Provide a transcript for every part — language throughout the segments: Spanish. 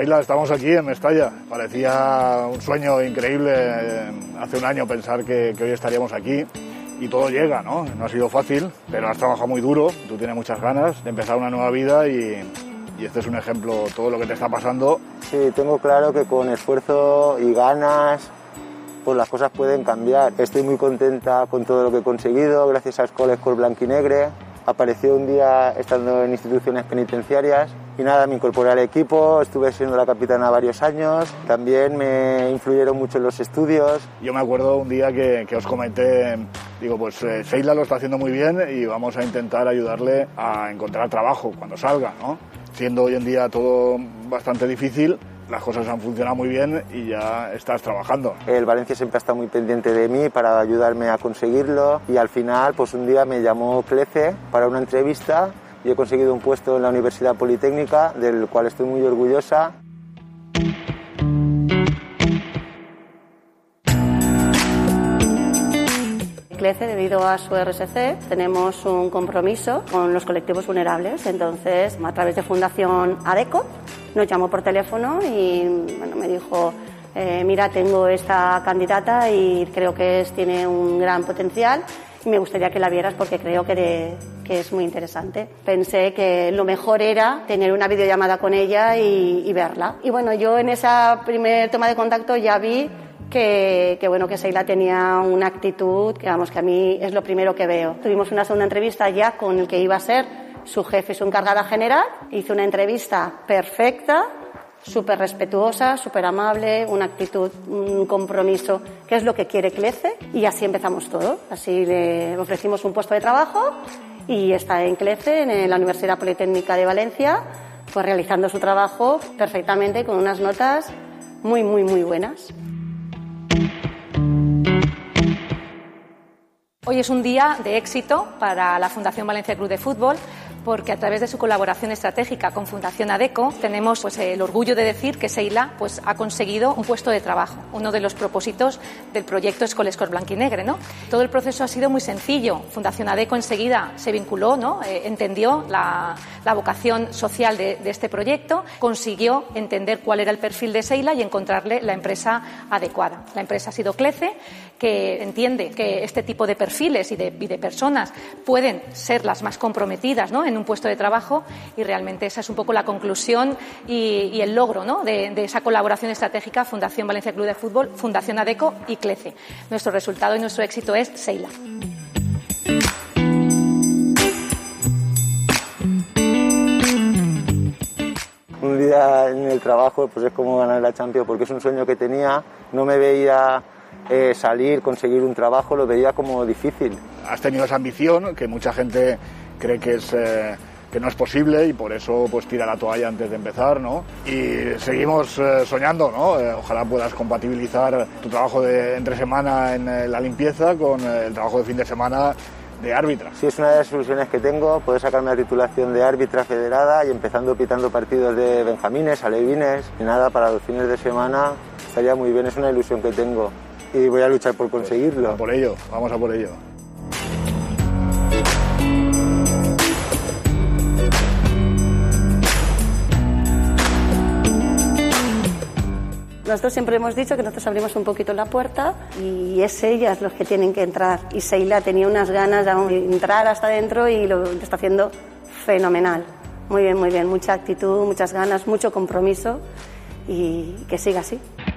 Seila, estamos aquí en Mestalla. Parecía un sueño increíble hace un año pensar que hoy estaríamos aquí y todo llega, ¿no? No ha sido fácil, pero has trabajado muy duro, tú tienes muchas ganas de empezar una nueva vida y este es un ejemplo, todo lo que te está pasando. Sí, tengo claro que con esfuerzo y ganas pues las cosas pueden cambiar. Estoy muy contenta con todo lo que he conseguido, gracias a Escola Blanquinegre. Apareció un día estando en instituciones penitenciarias y nada, me incorporé al equipo, estuve siendo la capitana varios años, también me influyeron mucho en los estudios. Yo me acuerdo un día que os comenté, digo, pues Seila lo está haciendo muy bien y vamos a intentar ayudarle a encontrar trabajo cuando salga, ¿no? Siendo hoy en día todo bastante difícil, las cosas han funcionado muy bien y ya estás trabajando. El Valencia siempre ha estado muy pendiente de mí para ayudarme a conseguirlo y al final pues un día me llamó Clece para una entrevista y he conseguido un puesto en la Universidad Politécnica, del cual estoy muy orgullosa. Clece, debido a su RSC, tenemos un compromiso con los colectivos vulnerables. Entonces, a través de Fundación ADECO, nos llamó por teléfono y bueno, me dijo, mira, tengo esta candidata y creo que tiene un gran potencial y me gustaría que la vieras porque creo que es muy interesante. Pensé que lo mejor era tener una videollamada con ella y verla. Y bueno, yo en esa primer toma de contacto ya vi que Seila tenía una actitud que, vamos, que a mí es lo primero que veo. Tuvimos una segunda entrevista ya con el que iba a ser su jefe y su encargada general. Hice una entrevista perfecta, súper respetuosa, súper amable, una actitud, un compromiso, que es lo que quiere Clece, y así empezamos todo. Así le ofrecimos un puesto de trabajo y está en Clece, en la Universidad Politécnica de Valencia, pues realizando su trabajo perfectamente con unas notas muy, muy, muy buenas. Hoy es un día de éxito para la Fundación Valencia Club de Fútbol porque a través de su colaboración estratégica con Fundación ADECO tenemos pues el orgullo de decir que Seila pues ha conseguido un puesto de trabajo, uno de los propósitos del proyecto Escoles Blanquinegre, ¿no? Todo el proceso ha sido muy sencillo. Fundación ADECO enseguida se vinculó, ¿no? Entendió la vocación social de este proyecto, consiguió entender cuál era el perfil de Seila y encontrarle la empresa adecuada. La empresa ha sido Clece, que entiende que este tipo de perfiles y de personas pueden ser las más comprometidas, ¿no?, en un puesto de trabajo, y realmente esa es un poco la conclusión y el logro, ¿no?, de esa colaboración estratégica Fundación Valencia Club de Fútbol, Fundación ADECO y Clece. Nuestro resultado y nuestro éxito es Seila. Un día en el trabajo pues es como ganar la Champions, porque es un sueño que tenía, no me veía salir, conseguir un trabajo, lo veía como difícil. Has tenido esa ambición que mucha gente cree que no es posible y por eso pues tira la toalla antes de empezar, ¿no? Y seguimos soñando, ¿no? Ojalá puedas compatibilizar tu trabajo de entre semana en la limpieza con el trabajo de fin de semana de árbitra. Sí, es una de las ilusiones que tengo, poder sacarme la titulación de árbitra federada y empezando pitando partidos de benjamines, alevines, y nada, para los fines de semana estaría muy bien, es una ilusión que tengo y voy a luchar por conseguirlo. Pues a por ello, vamos a por ello. Nosotros siempre hemos dicho que nosotros abrimos un poquito la puerta y es ellas los que tienen que entrar. Y Seila tenía unas ganas de entrar hasta dentro y lo está haciendo fenomenal. Muy bien, muy bien. Mucha actitud, muchas ganas, mucho compromiso y que siga así.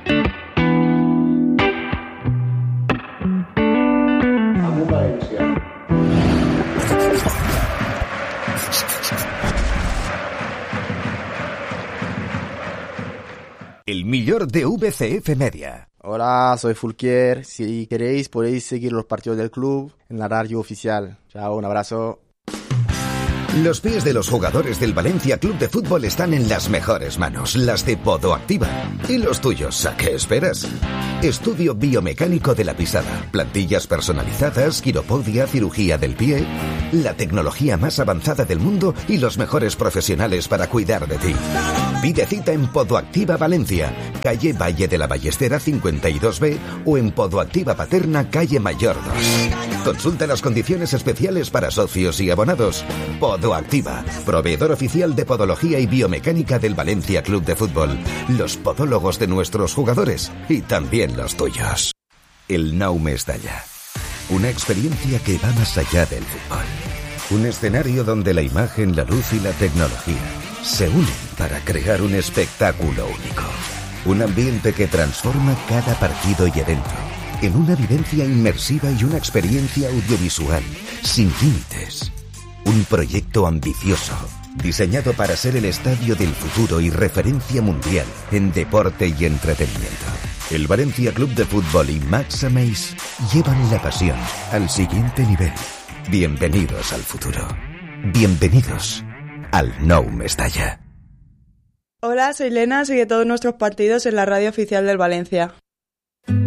El millor de VCF Media. Hola, soy Fulquier. Si queréis, podéis seguir los partidos del club en la radio oficial. Chao, un abrazo. Los pies de los jugadores del Valencia Club de Fútbol están en las mejores manos, las de Podoactiva. ¿Y los tuyos? ¿A qué esperas? Estudio biomecánico de la pisada, plantillas personalizadas, quiropodia, cirugía del pie, la tecnología más avanzada del mundo y los mejores profesionales para cuidar de ti. Pide cita en Podoactiva Valencia, calle Valle de la Ballestera 52B o en Podoactiva Paterna, calle Mayor 2. Consulta las condiciones especiales para socios y abonados. Podoactiva Podoactiva, proveedor oficial de podología y biomecánica del Valencia Club de Fútbol. Los podólogos de nuestros jugadores y también los tuyos. El Nou Mestalla. Una experiencia que va más allá del fútbol. Un escenario donde la imagen, la luz y la tecnología se unen para crear un espectáculo único. Un ambiente que transforma cada partido y evento en una vivencia inmersiva y una experiencia audiovisual sin límites. Un proyecto ambicioso, diseñado para ser el estadio del futuro y referencia mundial en deporte y entretenimiento. El Valencia Club de Fútbol y Max Ameis llevan la pasión al siguiente nivel. Bienvenidos al futuro. Bienvenidos al Nou Mestalla. Hola, soy Lena, sigue todos nuestros partidos en la radio oficial del Valencia.